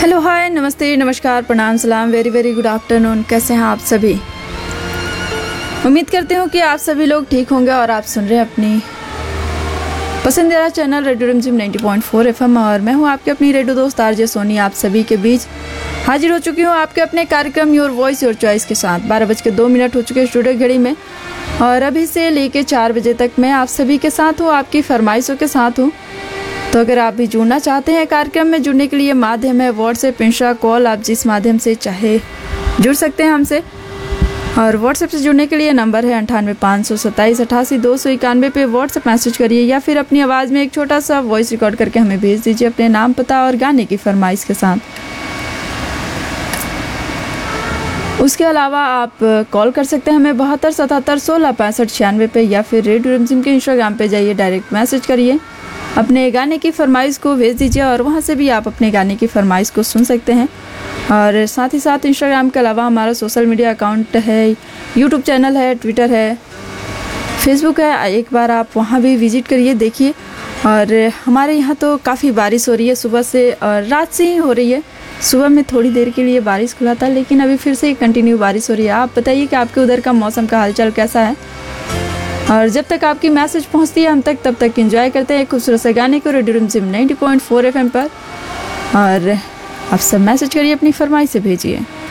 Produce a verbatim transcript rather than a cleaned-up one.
Hello hi नमस्ते नमस्कार प्रणाम सलाम वेरी वेरी गुड आफ्टरनून। कैसे हैं आप सभी? उम्मीद करती हूँ कि आप सभी लोग ठीक होंगे और आप सुन रहे हैं अपनी पसंदीदा चैनल रेडियो रिमझिम नब्बे पॉइंट चार एफएम और मैं हूँ आपके अपनी रेडियो दोस्त आरजे सोनी। आप सभी के बीच हाजिर हो चुकी हूँ आपके अपने कार्यक्रम योर वॉइस योर चॉइस के साथ। बारह बज के दो मिनट हो चुके हैं स्टूडियो घड़ी में और अभी से लेके चार बजे तक मैं आप सभी के साथ हूँ, आपकी फरमाइशों के साथ हूँ। तो अगर आप भी जुड़ना चाहते हैं कार्यक्रम में, जुड़ने के लिए माध्यम है व्हाट्सएप, इंस्टा, कॉल। आप जिस माध्यम से चाहे जुड़ सकते हैं हमसे। और व्हाट्सएप से जुड़ने के लिए नंबर है अंठानवे पाँच सौ सत्ताईस अठासी दो सौ इक्यानवे पे व्हाट्सएप मैसेज करिए या फिर अपनी आवाज़ में एक छोटा सा वॉइस रिकॉर्ड करके हमें भेज दीजिए अपने नाम, पता और गाने की फरमाइश के साथ। उसके अलावा आप कॉल कर सकते हैं हमें बहत्तर सतहत्तर सोलह पैंसठ छियानवे पे या फिर रेडियो रिमझिम के इंस्टाग्राम पे जाइए, डायरेक्ट मैसेज करिए, अपने गाने की फरमाइश को भेज दीजिए और वहाँ से भी आप अपने गाने की फरमाइश को सुन सकते हैं। और साथ ही साथ इंस्टाग्राम के अलावा हमारा सोशल मीडिया अकाउंट है, यूट्यूब चैनल है, ट्विटर है, फेसबुक है। एक बार आप वहाँ भी विजिट करिए, देखिए। और हमारे यहाँ तो काफ़ी बारिश हो रही है सुबह से और रात से ही हो रही है। सुबह में थोड़ी देर के लिए बारिश खुला था लेकिन अभी फिर से कंटिन्यू बारिश हो रही है। आप बताइए कि आपके उधर का मौसम का हालचाल कैसा है? और जब तक आपकी मैसेज पहुंचती है हम तक तब तक एंजॉय करते हैं खूबसूरत से गाने को रेडियो रिमझिम नब्बे पॉइंट चार एफएम पर। और आप सब मैसेज करिए, अपनी फरमाइश से भेजिए।